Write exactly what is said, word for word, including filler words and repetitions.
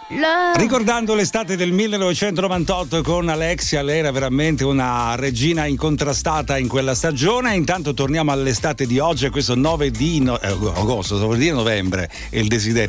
Ricordando l'estate del millenovecentonovantotto con Alexia, lei era veramente una regina incontrastata in quella stagione. Intanto torniamo all'estate di oggi, questo nove di no- eh, agosto, stavo per dire novembre, è il desiderio.